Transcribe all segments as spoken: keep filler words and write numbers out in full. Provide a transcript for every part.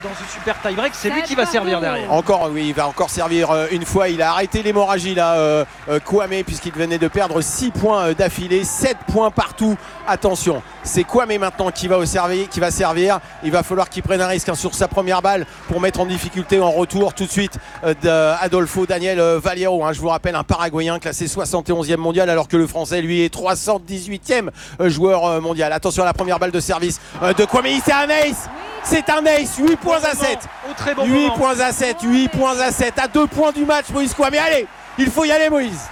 Dans ce super tie-break, c'est lui qui va servir derrière. Encore, oui, il va encore servir euh, une fois. Il a arrêté l'hémorragie là, euh, euh, Kwame, puisqu'il venait de perdre six points euh, d'affilée, sept points partout. Attention, c'est Kwame maintenant qui va, au servir, qui va servir. Il va falloir qu'il prenne un risque hein, sur sa première balle pour mettre en difficulté en retour tout de suite euh, d'Adolfo Daniel euh, Vallejo. Hein, je vous rappelle, un Paraguayen classé soixante et onzième mondial, alors que le Français, lui, est trois cent dix-huitième euh, joueur euh, mondial. Attention à la première balle de service euh, de Kwame. C'est un ace. C'est un ace, huit points à sept. Bon huit points à sept, huit points à sept. À deux points du match, Moïse Kwame. Allez, il faut y aller, Moïse.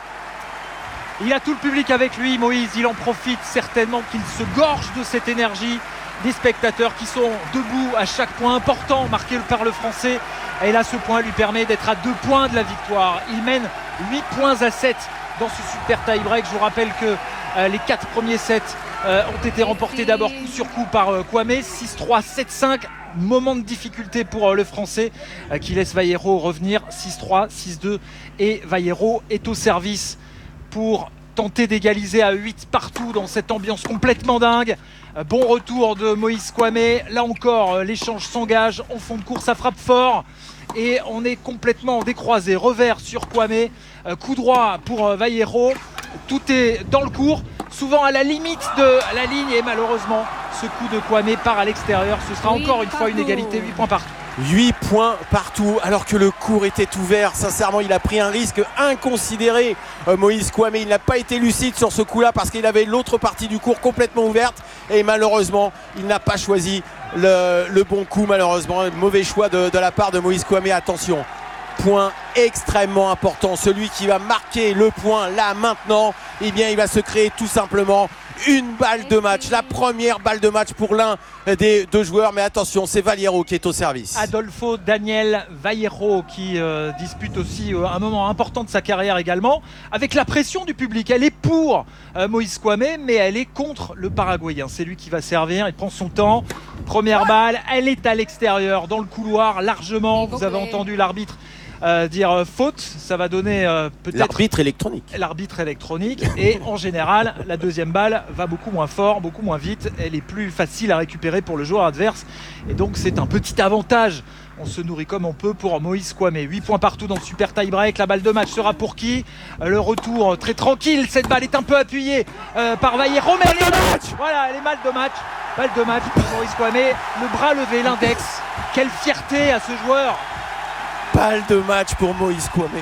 Il a tout le public avec lui, Moïse. Il en profite certainement, qu'il se gorge de cette énergie des spectateurs qui sont debout à chaque point important marqué par le Français. Et là, ce point lui permet d'être à deux points de la victoire. Il mène huit points à sept dans ce super tie-break. Je vous rappelle que euh, les quatre premiers sets Euh, ont été remportés d'abord coup sur coup par euh, Kwame, six trois, sept cinq, moment de difficulté pour euh, le Français euh, qui laisse Vallejo revenir, six trois, six deux, et Vallejo est au service pour tenter d'égaliser à huit partout dans cette ambiance complètement dingue. Euh, bon retour de Moïse Kwame, là encore euh, l'échange s'engage en fond de course, ça frappe fort et on est complètement décroisé, revers sur Kwame, euh, coup droit pour euh, Vallejo, tout est dans le court, souvent à la limite de la ligne, et malheureusement ce coup de Kwame part à l'extérieur. Ce sera encore une fois une égalité, huit points partout. huit points partout alors que le court était ouvert. Sincèrement, il a pris un risque inconsidéré, euh, Moïse Kwame. Il n'a pas été lucide sur ce coup là parce qu'il avait l'autre partie du court complètement ouverte et malheureusement il n'a pas choisi le, le bon coup. Malheureusement, un mauvais choix de, de la part de Moïse Kwame. Attention, point extrêmement important, celui qui va marquer le point là maintenant, eh bien il va se créer tout simplement une balle de match, la première balle de match pour l'un des deux joueurs. Mais attention, c'est Vallejo qui est au service. Adolfo Daniel Vallejo qui euh, dispute aussi euh, un moment important de sa carrière également, avec la pression du public. Elle est pour euh, Moïse Kwame, mais elle est contre le Paraguayen. C'est lui qui va servir, il prend son temps. Première balle, elle est à l'extérieur, dans le couloir, largement. Vous avez entendu l'arbitre Euh, dire euh, faute, ça va donner euh, peut-être l'arbitre électronique. L'arbitre électronique et en général la deuxième balle va beaucoup moins fort, beaucoup moins vite, elle est plus facile à récupérer pour le joueur adverse et donc c'est un petit avantage. On se nourrit comme on peut pour Moïse Kwame. huit points partout dans le super tie-break. La balle de match sera pour qui? Le retour très tranquille. Cette balle est un peu appuyée euh, par Vallejo. Mais elle est match. Voilà, elle est mal de match. Balle de match pour Moïse Kwame. Le bras levé, l'index. Quelle fierté à ce joueur. Balle de match pour Moïse Kwame.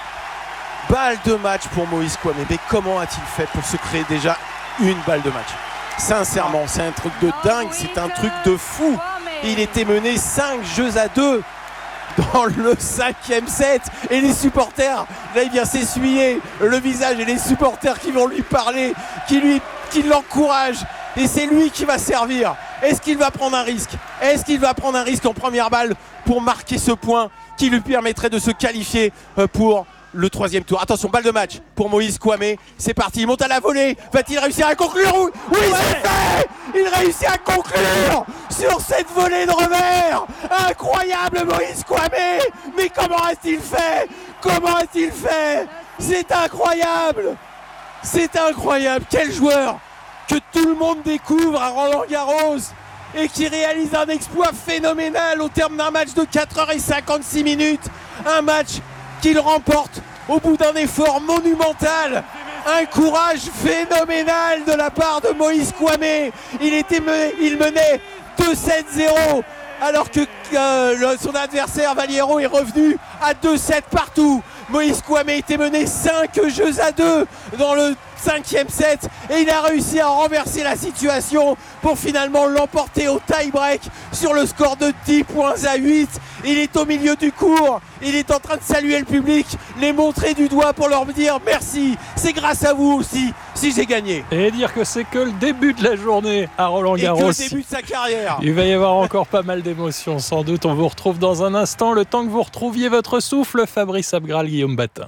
Balle de match pour Moïse Kwame. Mais comment a-t-il fait pour se créer déjà une balle de match? Sincèrement, c'est un truc de dingue, c'est un truc de fou. Il était mené cinq jeux à deux dans le cinquième set. Et les supporters, là il vient s'essuyer le visage et les supporters qui vont lui parler, qui, lui, qui l'encouragent. Et c'est lui qui va servir. Est-ce qu'il va prendre un risque? Est-ce qu'il va prendre un risque en première balle pour marquer ce point qui lui permettrait de se qualifier pour le troisième tour? Attention, balle de match pour Moïse Kwame. C'est parti, il monte à la volée. Va-t-il réussir à conclure? Oui, oui c'est fait. Il réussit à conclure sur cette volée de revers. Incroyable Moïse Kwame. Mais comment a-t-il fait? Comment a-t-il fait? C'est incroyable. C'est incroyable. Quel joueur que tout le monde découvre à Roland-Garros et qui réalise un exploit phénoménal au terme d'un match de quatre heures cinquante-six minutes. Un match qu'il remporte au bout d'un effort monumental. Un courage phénoménal de la part de Moïse Kwame. Il, était mené, il menait deux sept zéro alors que euh, le, son adversaire Vallejo est revenu à deux sept partout. Moïse Kwame était mené cinq jeux à deux dans le cinquième set et il a réussi à renverser la situation pour finalement l'emporter au tie-break sur le score de dix points à huit. Il est au milieu du court, il est en train de saluer le public, les montrer du doigt pour leur dire merci, c'est grâce à vous aussi si j'ai gagné. Et dire que c'est que le début de la journée à Roland-Garros. Et que le début de sa carrière. Il va y avoir encore pas mal d'émotions sans doute. On vous retrouve dans un instant, le temps que vous retrouviez votre souffle. Fabrice Abgral, Guillaume Batin.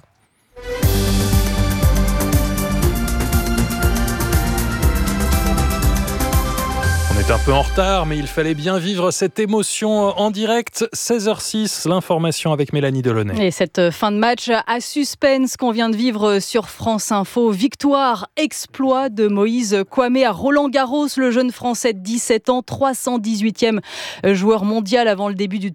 est un peu en retard, mais il fallait bien vivre cette émotion en direct. seize heures six, l'information avec Mélanie Delaunay. Et cette fin de match à suspense qu'on vient de vivre sur France Info. Victoire, exploit de Moïse Kouamé à Roland-Garros. Le jeune Français de dix-sept ans, trois cent dix-huitième joueur mondial avant le début du